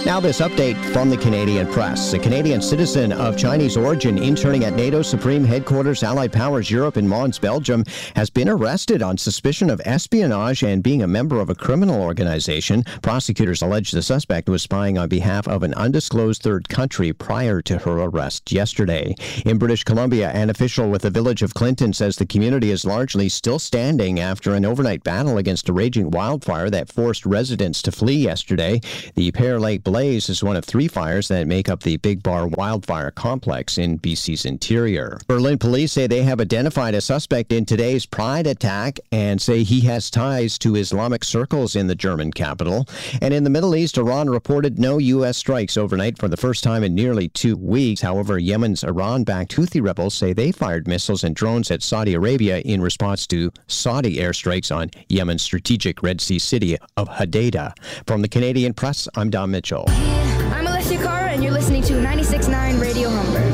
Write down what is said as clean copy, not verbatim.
Now this update from the Canadian Press. A Canadian citizen of Chinese origin interning at NATO Supreme Headquarters Allied Powers Europe in Mons, Belgium, has been arrested on suspicion of espionage and being a member of a criminal organization. Prosecutors allege the suspect was spying on behalf of an undisclosed third country prior to her arrest yesterday. In British Columbia, an official with the village of Clinton says the community is largely still standing after an overnight battle against a raging wildfire that forced residents to flee yesterday. The Pear Lake Blaze is one of 3 fires that make up the Big Bar wildfire complex in BC's interior. Berlin police say they have identified a suspect in today's Pride attack and say he has ties to Islamic circles in the German capital. And in the Middle East, Iran reported no U.S. strikes overnight for the first time in nearly 2 weeks. However, Yemen's Iran-backed Houthi rebels say they fired missiles and drones at Saudi Arabia in response to Saudi airstrikes on Yemen's strategic Red Sea city of Hodeidah. From the Canadian Press, I'm Don Mitchell. I'm Alessia Carr, and you're listening to 96.9 Radio Humber.